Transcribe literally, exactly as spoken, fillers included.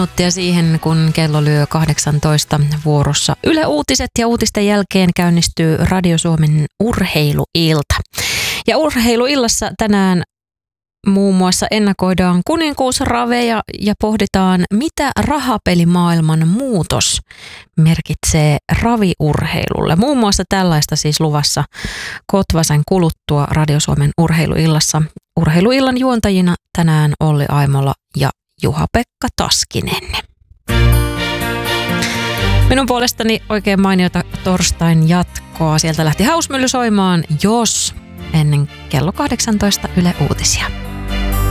Minuuttia siihen, kun kello lyö kahdeksantoista vuorossa Yle Uutiset ja uutisten jälkeen käynnistyy Radio Suomen urheiluilta. Ja urheiluillassa tänään muun muassa ennakoidaan kuninkuusraveja ja pohditaan, mitä rahapelimaailman muutos merkitsee raviurheilulle. Muun muassa tällaista siis luvassa Kotvasen kuluttua Radio Suomen urheiluillassa. Urheiluillan juontajina tänään Olli Aimola ja Juha-Pekka Taskinen. Minun puolestani oikein mainiota torstain jatkoa. Sieltä lähti Hausmylly soimaan, jos ennen kello kahdeksantoista Yle Uutisia.